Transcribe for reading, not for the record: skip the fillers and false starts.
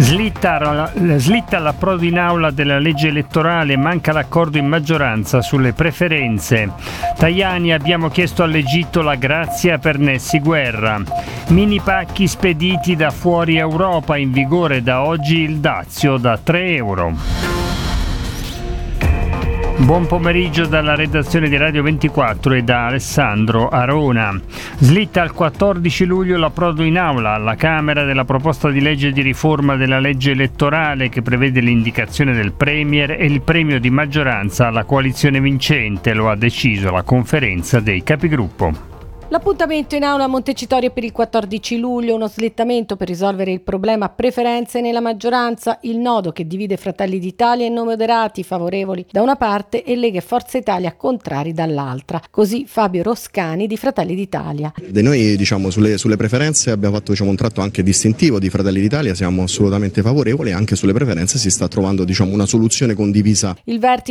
Slitta l'approdo in aula della legge elettorale, manca l'accordo in maggioranza sulle preferenze. Tajani: abbiamo chiesto all'Egitto la grazia per Nessi Guerra. Mini pacchi spediti da fuori Europa, in vigore da oggi il dazio da 3 euro. Buon pomeriggio dalla redazione di Radio 24 e da Alessandro Arona. Slitta al 14 luglio l'approdo in aula alla Camera della proposta di legge di riforma della legge elettorale che prevede l'indicazione del Premier e il premio di maggioranza alla coalizione vincente, lo ha deciso la conferenza dei capigruppo. L'appuntamento in aula a Montecitorio per il 14 luglio, uno slittamento per risolvere il problema preferenze nella maggioranza, il nodo che divide Fratelli d'Italia e No Moderati favorevoli da una parte e Lega e Forza Italia contrari dall'altra. Così Fabio Roscani di Fratelli d'Italia. Noi sulle preferenze abbiamo fatto un tratto anche distintivo di Fratelli d'Italia, siamo assolutamente favorevoli, anche sulle preferenze si sta trovando una soluzione condivisa. Il vertice